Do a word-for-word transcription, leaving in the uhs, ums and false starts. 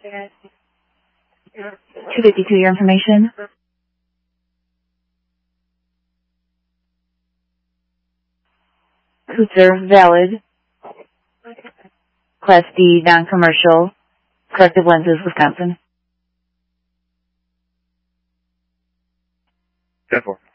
two fifty-two, your information. Kutzer, valid. Class D, non-commercial. Corrective lenses, Wisconsin. ten four.